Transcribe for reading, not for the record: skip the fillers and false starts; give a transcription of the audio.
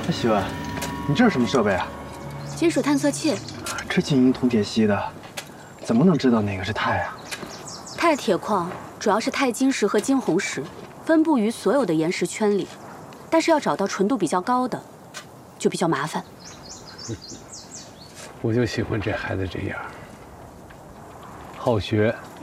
喜文，你这是什么设备啊？ 金属探测器。 这金银铜铁锡的，怎么能知道哪个是钛啊？ 钛铁矿主要是钛金石和金红石，分布于所有的岩石圈里，但是要找到纯度比较高的，就比较麻烦。 我就喜欢这孩子这样，好学